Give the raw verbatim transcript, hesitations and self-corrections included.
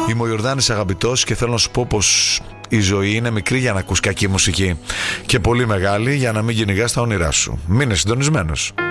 Είμαι ο Ιορδάνης Αγαπητός και θέλω να σου πω πως η ζωή είναι μικρή για να ακούς κακή μουσική και πολύ μεγάλη για να μην κυνηγάς τα όνειρά σου. Μείνε συντονισμένος.